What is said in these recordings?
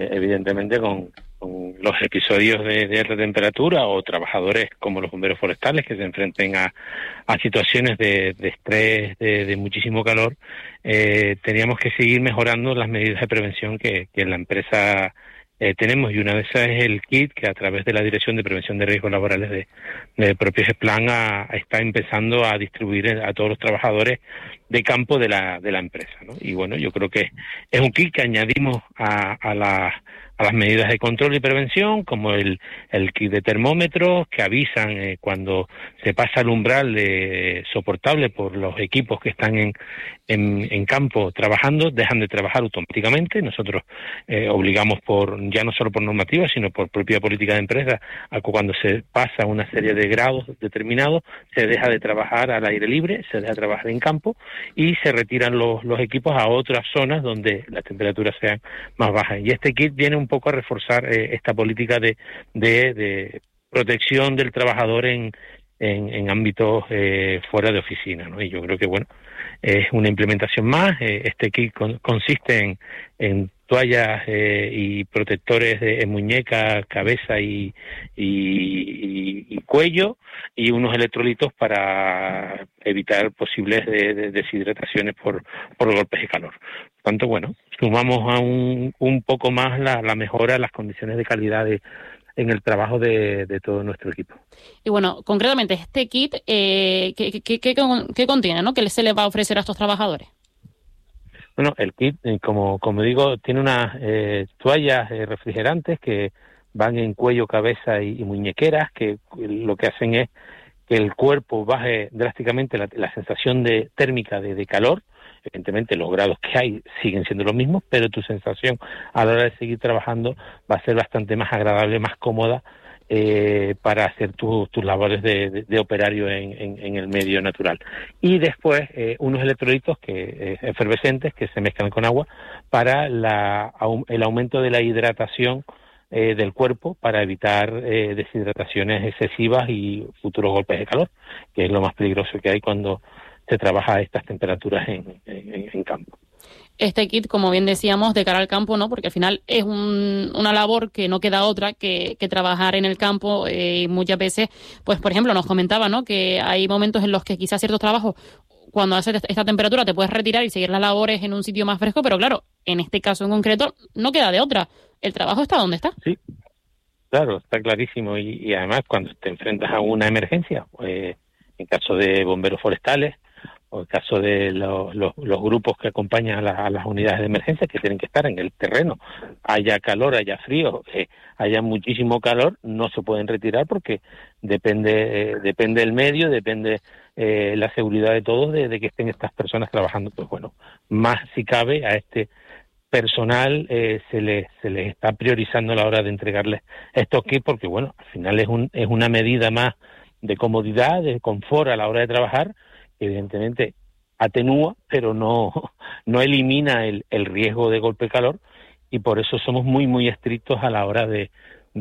evidentemente con los episodios de alta temperatura o trabajadores como los bomberos forestales que se enfrenten a situaciones de estrés, de muchísimo calor, teníamos que seguir mejorando las medidas de prevención que en la empresa tenemos, y una de esas es el kit que a través de la Dirección de Prevención de Riesgos Laborales del propio GESPLAN está empezando a distribuir a todos los trabajadores de campo de la empresa, ¿no? Y bueno, yo creo que es un kit que añadimos a las medidas de control y prevención, como el kit de termómetros que avisan cuando se pasa el umbral soportable por los equipos que están en campo trabajando, dejan de trabajar automáticamente. Nosotros obligamos ya no solo por normativa, sino por propia política de empresa, a cuando se pasa una serie de grados determinados, se deja de trabajar al aire libre, se deja de trabajar en campo y se retiran los equipos a otras zonas donde las temperaturas sean más bajas. Y este kit viene un poco a reforzar esta política de protección del trabajador en ámbitos fuera de oficina, ¿no? Y yo creo que, bueno, es una implementación más. Este kit consiste en toallas y protectores en muñeca, cabeza y cuello, y unos electrolitos para evitar posibles deshidrataciones por golpes de calor. Por tanto, bueno, sumamos a un poco más la mejora en las condiciones de calidad en el trabajo de todo nuestro equipo. Y bueno, concretamente, este kit, ¿qué contiene, ¿no? ¿Qué se le va a ofrecer a estos trabajadores? Bueno, el kit, como digo, tiene unas toallas refrigerantes que van en cuello, cabeza y muñequeras, que lo que hacen es que el cuerpo baje drásticamente la sensación térmica de calor. Evidentemente los grados que hay siguen siendo los mismos, pero tu sensación a la hora de seguir trabajando va a ser bastante más agradable, más cómoda para hacer tus labores de operario en el medio natural. Y después unos electrolitos efervescentes que se mezclan con agua para el aumento de la hidratación del cuerpo, para evitar deshidrataciones excesivas y futuros golpes de calor, que es lo más peligroso que hay cuando se trabaja a estas temperaturas en campo. Este kit, como bien decíamos, de cara al campo, ¿no? Porque al final es una labor que no queda otra que trabajar en el campo, y muchas veces, pues por ejemplo, nos comentaba, ¿no? Que hay momentos en los que quizás ciertos trabajos, cuando hace esta temperatura, te puedes retirar y seguir las labores en un sitio más fresco, pero claro, en este caso en concreto, no queda de otra. El trabajo está donde está. Sí, claro, está clarísimo. Y además, cuando te enfrentas a una emergencia, en caso de bomberos forestales, o en caso de los grupos que acompañan a las unidades de emergencia, que tienen que estar en el terreno, haya calor, haya frío, haya muchísimo calor, no se pueden retirar porque depende el medio, depende la seguridad de todos de que estén estas personas trabajando. Pues bueno, más si cabe a este personal se les está priorizando a la hora de entregarles estos kits, porque bueno, al final es una medida más de comodidad, de confort a la hora de trabajar, que evidentemente atenúa, pero no elimina el riesgo de golpe de calor, y por eso somos muy, muy estrictos a la hora de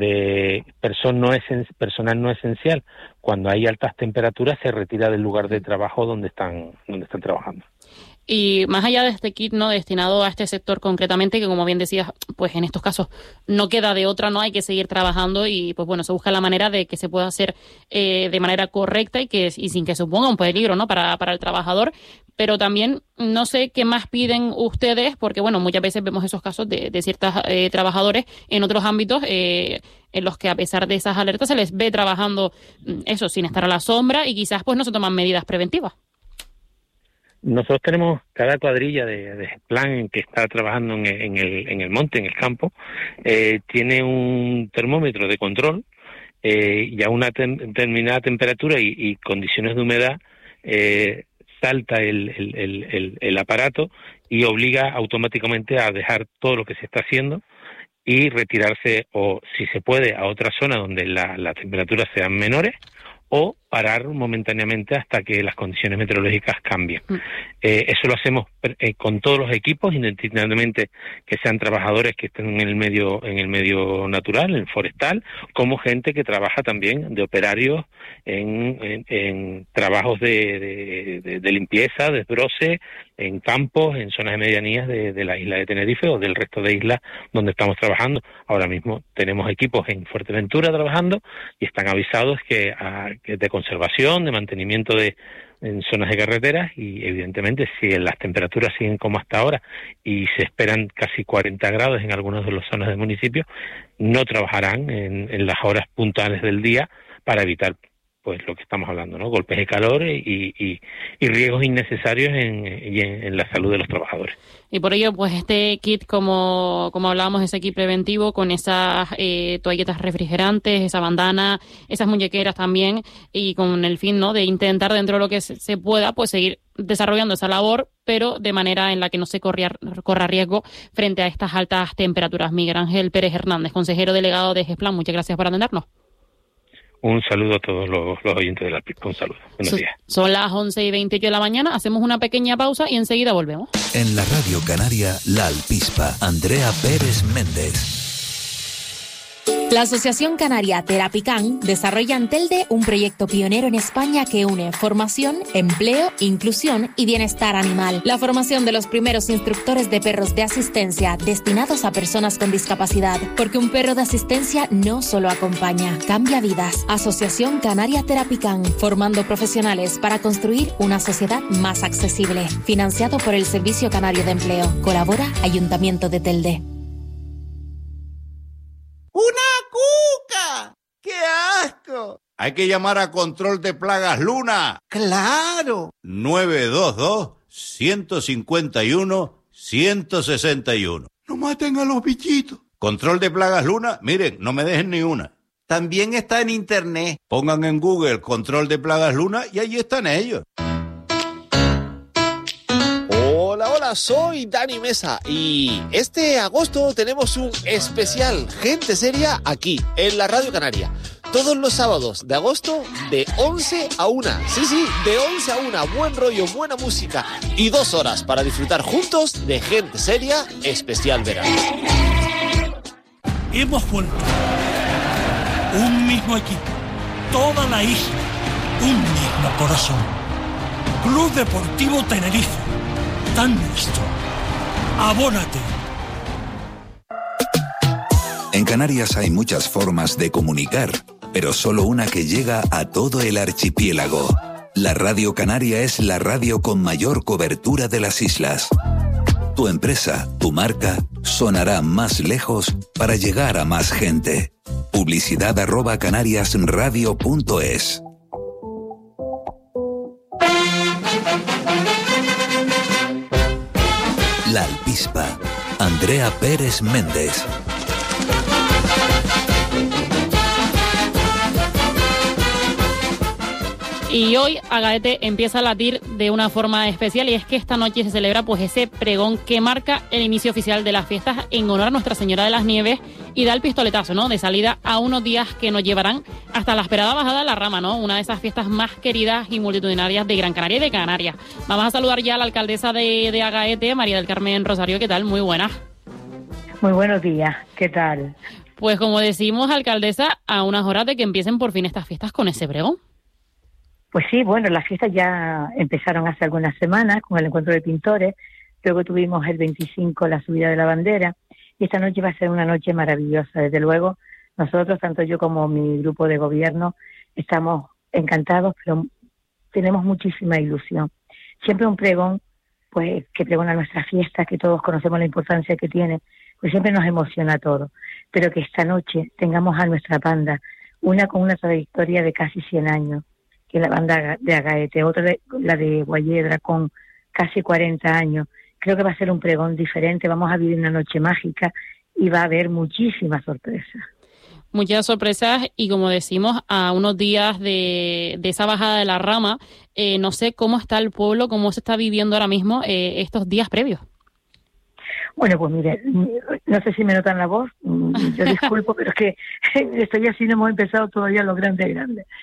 personal no esencial. Cuando hay altas temperaturas se retira del lugar de trabajo donde están trabajando. Y más allá de este kit, ¿no? Destinado a este sector concretamente, que como bien decías, pues en estos casos no queda de otra, ¿no? Hay que seguir trabajando y pues bueno, se busca la manera de que se pueda hacer de manera correcta y sin que suponga un peligro, ¿no? Para el trabajador. Pero también no sé qué más piden ustedes, porque bueno, muchas veces vemos esos casos de ciertos trabajadores en otros ámbitos en los que a pesar de esas alertas se les ve trabajando eso sin estar a la sombra y quizás pues no se toman medidas preventivas. Nosotros tenemos cada cuadrilla de plan que está trabajando en el monte, en el campo, tiene un termómetro de control y a una determinada temperatura y condiciones de humedad salta el aparato y obliga automáticamente a dejar todo lo que se está haciendo y retirarse, o si se puede, a otra zona donde las temperaturas sean menores, o parar momentáneamente hasta que las condiciones meteorológicas cambien. Eso lo hacemos con todos los equipos, independientemente que sean trabajadores que estén en el medio natural, en el forestal, como gente que trabaja también de operarios en trabajos de limpieza, desbroce, en campos, en zonas de medianías de la isla de Tenerife o del resto de islas donde estamos trabajando. Ahora mismo tenemos equipos en Fuerteventura trabajando y están avisados que de conservación, de mantenimiento en zonas de carreteras, y evidentemente si las temperaturas siguen como hasta ahora y se esperan casi 40 grados en algunas de las zonas del municipio, no trabajarán en las horas puntuales del día para evitar pues lo que estamos hablando, ¿no? Golpes de calor y riesgos innecesarios en la salud de los trabajadores. Y por ello, pues este kit, como hablábamos, ese kit preventivo con esas toalletas refrigerantes, esa bandana, esas muñequeras también, y con el fin, ¿no?, de intentar dentro de lo que se pueda, pues seguir desarrollando esa labor, pero de manera en la que no se corra riesgo frente a estas altas temperaturas. Miguel Ángel Pérez Hernández, consejero delegado de GESPLAN, muchas gracias por atendernos. Un saludo a todos los oyentes de la Alpispa. Un saludo. Buenos días. Son las 11:28 de la mañana. Hacemos una pequeña pausa y enseguida volvemos. En la Radio Canaria, La Alpispa, Andrea Pérez Méndez. La Asociación Canaria Terapican desarrolla en Telde un proyecto pionero en España que une formación, empleo, inclusión y bienestar animal. La formación de los primeros instructores de perros de asistencia destinados a personas con discapacidad. Porque un perro de asistencia no solo acompaña, cambia vidas. Asociación Canaria Terapican, formando profesionales para construir una sociedad más accesible. Financiado por el Servicio Canario de Empleo. Colabora Ayuntamiento de Telde. ¡Una cuca! ¡Qué asco! Hay que llamar a Control de Plagas Luna. ¡Claro! 922-151-161. No maten a los bichitos. Control de Plagas Luna, miren, no me dejen ni una. También está en internet. Pongan en Google Control de Plagas Luna y allí están ellos. Hola, soy Dani Mesa y este agosto tenemos un especial Gente Seria aquí, en la Radio Canaria. Todos los sábados de agosto de 11 a 1. Sí, de 11 a 1. Buen rollo, buena música y 2 horas para disfrutar juntos de Gente Seria especial verano. Hemos vuelto. Un mismo equipo. Toda la isla. Un mismo corazón. Club Deportivo Tenerife. Tan nuestro. Abónate. En Canarias hay muchas formas de comunicar, pero solo una que llega a todo el archipiélago. La Radio Canaria es la radio con mayor cobertura de las islas. Tu empresa, tu marca, sonará más lejos para llegar a más gente. Publicidad@canariasradio.es. La Alpispa, Andrea Pérez Méndez. Y hoy Agaete empieza a latir de una forma especial, y es que esta noche se celebra pues ese pregón que marca el inicio oficial de las fiestas en honor a Nuestra Señora de las Nieves y da el pistoletazo, ¿no?, de salida a unos días que nos llevarán hasta la esperada bajada de la Rama, ¿no?, una de esas fiestas más queridas y multitudinarias de Gran Canaria y de Canarias. Vamos a saludar ya a la alcaldesa de Agaete, María del Carmen Rosario. ¿Qué tal? Muy buenas. Muy buenos días. ¿Qué tal? Pues como decimos, alcaldesa, a unas horas de que empiecen por fin estas fiestas con ese pregón. Pues sí, bueno, las fiestas ya empezaron hace algunas semanas con el encuentro de pintores, luego tuvimos el 25 la subida de la bandera, y esta noche va a ser una noche maravillosa. Desde luego, nosotros, tanto yo como mi grupo de gobierno, estamos encantados, pero tenemos muchísima ilusión. Siempre un pregón, pues que pregona nuestras fiestas, que todos conocemos la importancia que tiene, pues siempre nos emociona a todos, pero que esta noche tengamos a nuestra banda, una con una trayectoria de casi 100 años, que es la banda de Agaete, otra la de Guayedra con casi 40 años. Creo que va a ser un pregón diferente, vamos a vivir una noche mágica y va a haber muchísimas sorpresas. Muchas sorpresas, y como decimos, a unos días de esa bajada de la Rama, no sé cómo está el pueblo, cómo se está viviendo ahora mismo estos días previos. Bueno, pues mire, no sé si me notan la voz, yo disculpo, pero es que estoy así, no hemos empezado todavía los grandes.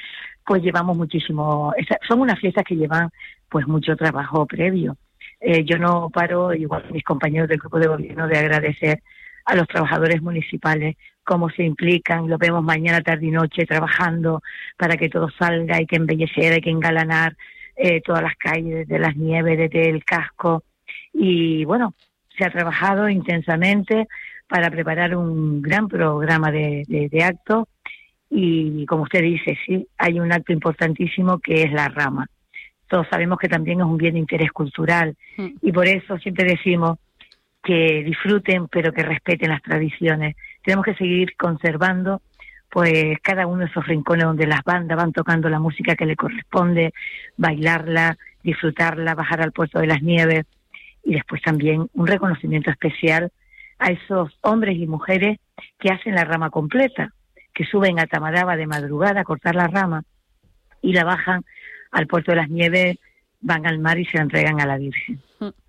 pues llevamos muchísimo, son unas fiestas que llevan pues mucho trabajo previo. Yo no paro, igual mis compañeros del grupo de gobierno, de agradecer a los trabajadores municipales cómo se implican. Lo vemos mañana, tarde y noche trabajando para que todo salga, hay que embellecer, hay que engalanar todas las calles, desde las nieves, desde el casco. Y bueno, se ha trabajado intensamente para preparar un gran programa de actos. Y como usted dice, sí, hay un acto importantísimo que es la rama. Todos sabemos que también es un bien de interés cultural y por eso siempre decimos que disfruten pero que respeten las tradiciones. Tenemos que seguir conservando pues cada uno de esos rincones donde las bandas van tocando la música que le corresponde, bailarla, disfrutarla, bajar al Puerto de las Nieves y después también un reconocimiento especial a esos hombres y mujeres que hacen la rama completa, que suben a Tamaraba de madrugada a cortar la rama y la bajan al Puerto de las Nieves, van al mar y se la entregan a la Virgen.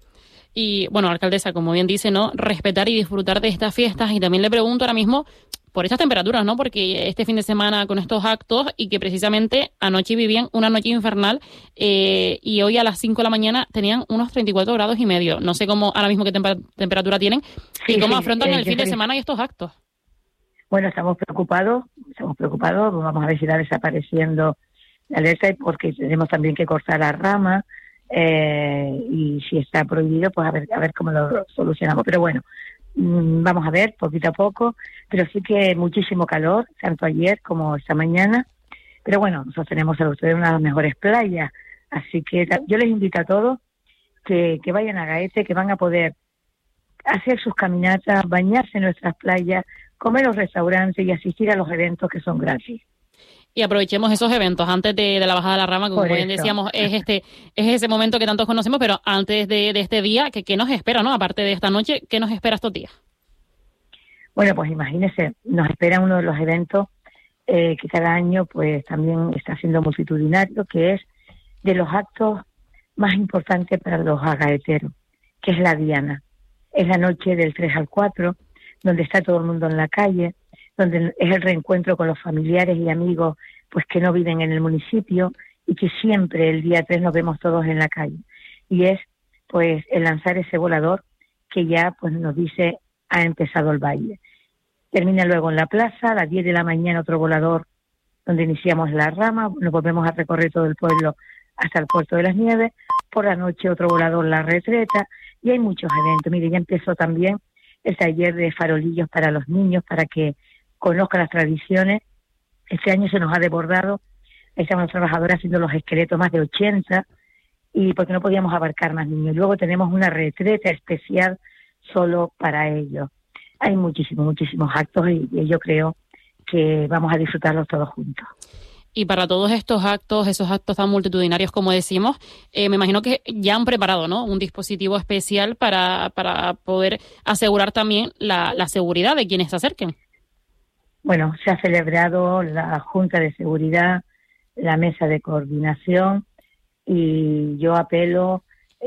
Y bueno, alcaldesa, como bien dice, ¿no? Respetar y disfrutar de estas fiestas. Y también le pregunto ahora mismo por estas temperaturas, ¿no? Porque este fin de semana con estos actos y que precisamente anoche vivían una noche infernal y hoy a las 5 de la mañana tenían unos 34 grados y medio. No sé cómo ahora mismo qué temperatura tienen y cómo afrontan el fin de semana y estos actos. Bueno, estamos preocupados, vamos a ver si está desapareciendo la alerta porque tenemos también que cortar la rama y si está prohibido, pues a ver cómo lo solucionamos. Pero bueno, vamos a ver poquito a poco, pero sí que muchísimo calor, tanto ayer como esta mañana. Pero bueno, nosotros tenemos a ustedes una de las mejores playas, así que yo les invito a todos que vayan a Gaete, que van a poder hacer sus caminatas, bañarse en nuestras playas, comer en los restaurantes y asistir a los eventos que son gratis. Y aprovechemos esos eventos antes de la bajada de la rama, como bien decíamos, es ese momento que tantos conocemos, pero antes de este día, ¿qué nos espera, no? Aparte de esta noche, ¿qué nos espera estos días? Bueno, pues imagínese, nos espera uno de los eventos que cada año pues también está siendo multitudinario, que es de los actos más importantes para los agaeteros, que es la Diana. Es la noche del 3 al 4, donde está todo el mundo en la calle, donde es el reencuentro con los familiares y amigos pues que no viven en el municipio y que siempre el día 3 nos vemos todos en la calle. Y es pues el lanzar ese volador que ya pues nos dice ha empezado el baile. Termina luego en la plaza, a las 10 de la mañana otro volador donde iniciamos la rama, nos volvemos a recorrer todo el pueblo hasta el Puerto de las Nieves, por la noche otro volador la retreta y hay muchos eventos. Mire, ya empezó también el taller de farolillos para los niños para que conozcan las tradiciones. Este año se nos ha desbordado, estamos los trabajadores haciendo los esqueletos, más de 80, y porque no podíamos abarcar más niños. Luego tenemos una retreta especial solo para ellos. Hay muchísimos actos y yo creo que vamos a disfrutarlos todos juntos. Y para todos estos actos, esos actos tan multitudinarios como decimos, me imagino que ya han preparado, ¿no?, un dispositivo especial para poder asegurar también la seguridad de quienes se acerquen. Bueno, se ha celebrado la Junta de Seguridad, la Mesa de Coordinación y yo apelo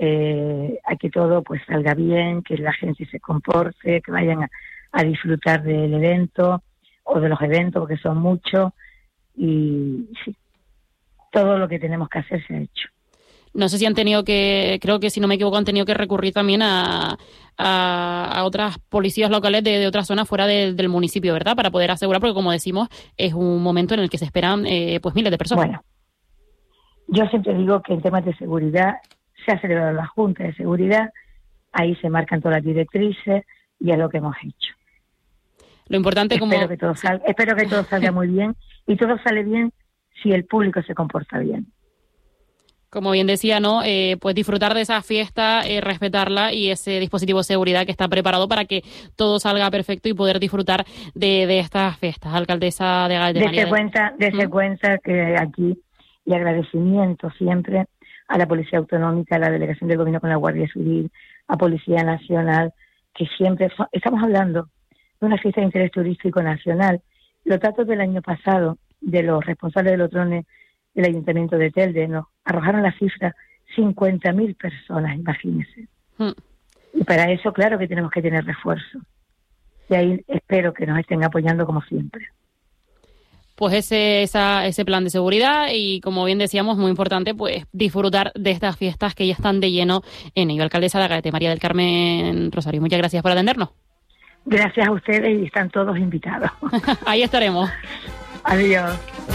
a que todo pues salga bien, que la gente se comporte, que vayan a disfrutar del evento o de los eventos, porque son muchos. Y sí, todo lo que tenemos que hacer se ha hecho. No sé si han tenido creo que si no me equivoco, han tenido que recurrir también a otras policías locales de otras zonas fuera del municipio, ¿verdad? Para poder asegurar, porque como decimos, es un momento en el que se esperan pues miles de personas. Bueno, yo siempre digo que en temas de seguridad se ha celebrado la Junta de Seguridad, ahí se marcan todas las directrices y es lo que hemos hecho. Lo importante espero que todo salga muy bien y todo sale bien si el público se comporta bien. Como bien decía, ¿no? Pues disfrutar de esa fiesta, respetarla y ese dispositivo de seguridad que está preparado para que todo salga perfecto y poder disfrutar de estas fiestas. Alcaldesa de Gaete. Dese cuenta que aquí, y agradecimiento siempre a la Policía Autonómica, a la Delegación del Gobierno con la Guardia Civil, a Policía Nacional, que siempre estamos hablando de una fiesta de interés turístico nacional. Los datos del año pasado de los responsables de los drones del Ayuntamiento de Telde nos arrojaron la cifra 50.000 personas, imagínense. Y para eso, claro que tenemos que tener refuerzo. Y ahí espero que nos estén apoyando como siempre. pues ese plan de seguridad y, como bien decíamos, muy importante pues disfrutar de estas fiestas que ya están de lleno en ello. Alcaldesa de Agaete, María del Carmen Rosario, muchas gracias por atendernos. Gracias a ustedes y están todos invitados. Ahí estaremos. Adiós.